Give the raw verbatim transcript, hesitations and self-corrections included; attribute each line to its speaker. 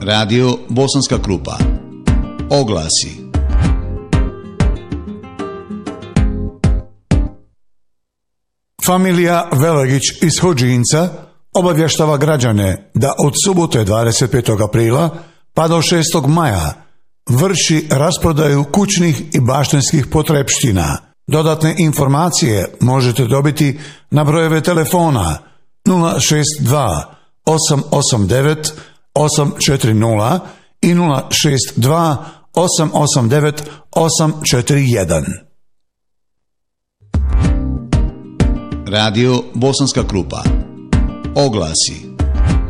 Speaker 1: Radio Bosanska Krupa. Oglasi.
Speaker 2: Familija Velegić iz Hodžinca obavještava građane da od subote dvadeset petog aprila pa do šestog maja vrši rasprodaju kućnih i baštenskih potrepština. Dodatne informacije možete dobiti na brojeve telefona nula šest dva osam osam devet osam četiri nula i nula šest dva osam osam devet osam četiri jedan.
Speaker 1: Radio Bosanska Krupa. Oglasi.